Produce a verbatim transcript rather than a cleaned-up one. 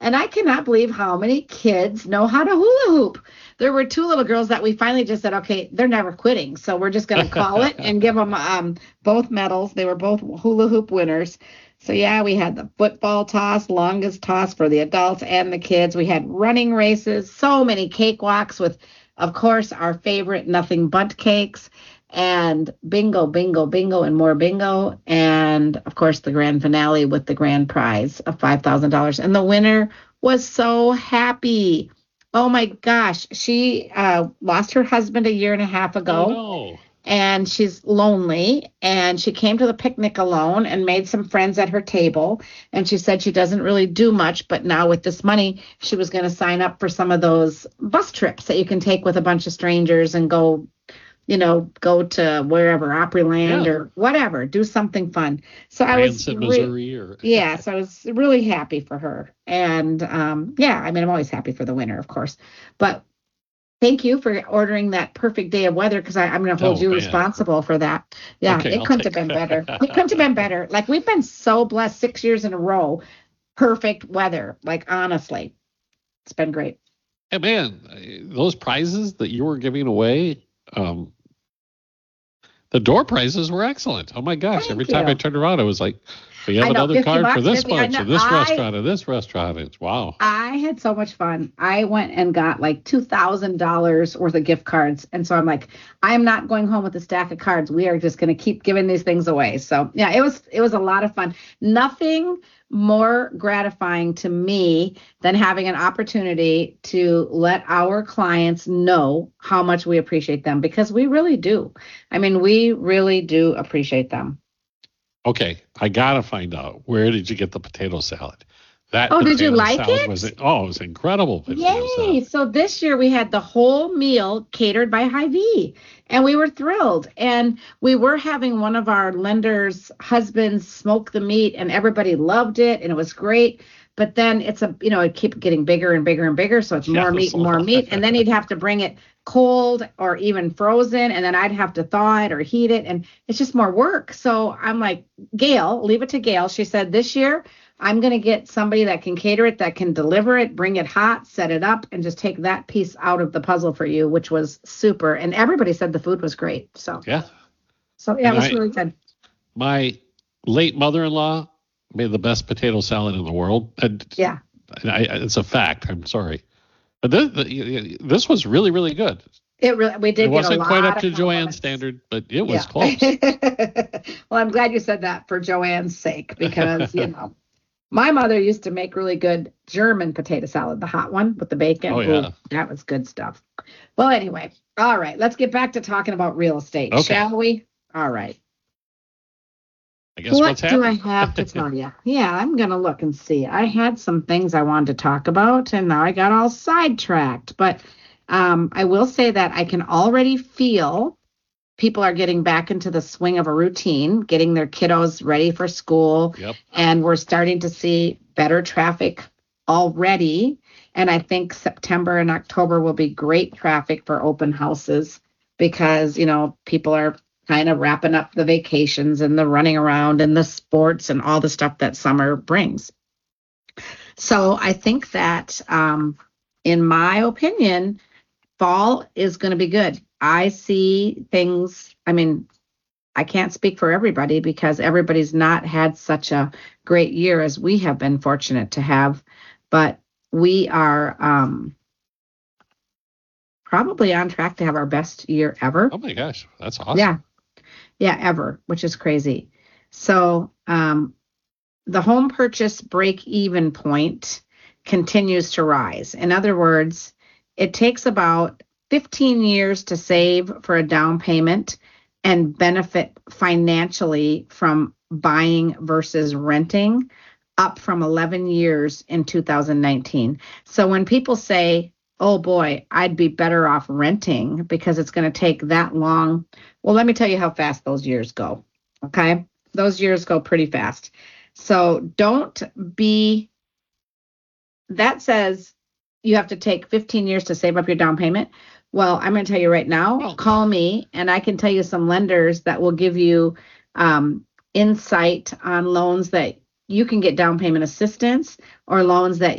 And I cannot believe how many kids know how to hula hoop. There were two little girls that we finally just said, okay, they're never quitting. So we're just going to call it and give them um, both medals. They were both hula hoop winners. So, yeah, we had the football toss, longest toss for the adults and the kids. We had running races, so many cakewalks with, of course, our favorite nothing but cakes, and bingo, bingo, bingo, and more bingo. And, of course, the grand finale with the grand prize of five thousand dollars. And the winner was so happy. Oh, my gosh. She uh, lost her husband a year and a half ago. Oh, no. And she's lonely, and she came to the picnic alone and made some friends at her table. And she said she doesn't really do much, but now with this money, she was going to sign up for some of those bus trips that you can take with a bunch of strangers and go, you know, go to wherever, Opryland Yeah. or whatever, do something fun. So I was, Branson, re- Missouri. Or... yeah, so I was really happy for her. And um, yeah, I mean, I'm always happy for the winner, of course, but thank you for ordering that perfect day of weather, because I'm going to hold Oh, you man. responsible for that. Yeah, Okay, it I'll couldn't have take been better. It couldn't have been better. Like, we've been so blessed six years in a row. Perfect weather. Like, honestly, it's been great. Hey, man, those prizes that you were giving away, um, the door prizes were excellent. Oh, my gosh. Thank Every time you. I turned around, I was like, we have I know, another fifty card for bucks, this fifty, I much, know. and this I- restaurant, and this restaurant. It's wow. I had so much fun. I went and got like two thousand dollars worth of gift cards. And so I'm like, I'm not going home with a stack of cards. We are just going to keep giving these things away. So yeah, it was, it was a lot of fun. Nothing more gratifying to me than having an opportunity to let our clients know how much we appreciate them, because we really do. I mean, we really do appreciate them. Okay, I got to find out, where did you get the potato salad? That Oh, did you potato like salad it? Was, oh, it was incredible. Potato Yay! salad. So this year we had the whole meal catered by Hy-Vee, and we were thrilled. And we were having one of our lenders' husbands smoke the meat, and everybody loved it, and it was great. But then it's a, you know, it kept getting bigger and bigger and bigger, so it's Yeah, more it was meat and a more lot. meat, and then he'd have to bring it cold or even frozen, and then I'd have to thaw it or heat it, and it's just more work. So I'm like, Gail, leave it to Gail. She said, this year I'm going to get somebody that can cater it, that can deliver it, bring it hot, set it up, and just take that piece out of the puzzle for you, which was super. And everybody said the food was great. So, Yeah. so yeah, And it was I- really good. My late mother-in-law made the best potato salad in the world. And, Yeah. and I, it's a fact. I'm sorry. But this, the, this was really, really good. It really, we did It get a wasn't lot quite up of to Joanne's compliments. standard, but it was Yeah. close. Well, I'm glad you said that for Joanne's sake, because, you know, my mother used to make really good German potato salad, the hot one with the bacon. Oh, yeah. Ooh, that was good stuff. Well, anyway, all right, let's get back to talking about real estate, Okay. shall we? All right. I guess What what's do I happening? have to tell you? Yeah, I'm going to look and see. I had some things I wanted to talk about, and now I got all sidetracked. But um, I will say that I can already feel people are getting back into the swing of a routine, getting their kiddos ready for school. Yep. And we're starting to see better traffic already. And I think September and October will be great traffic for open houses, because, you know, people are kind of wrapping up the vacations and the running around and the sports and all the stuff that summer brings. So I think that, um, in my opinion, fall is going to be good. I see things, I mean, I can't speak for everybody, because everybody's not had such a great year as we have been fortunate to have, but we are um, probably on track to have our best year ever. Oh, my gosh. That's awesome. Yeah. Yeah, ever, which is crazy. So um, the home purchase break-even point continues to rise. In other words, it takes about fifteen years to save for a down payment and benefit financially from buying versus renting, up from eleven years in two thousand nineteen. So when people say, oh boy, I'd be better off renting because it's going to take that long. Well, let me tell you how fast those years go. Okay. Those years go pretty fast. So don't be, that says you have to take fifteen years to save up your down payment. Well, I'm going to tell you right now, Well- call me and I can tell you some lenders that will give you um, insight on loans that you can get down payment assistance, or loans that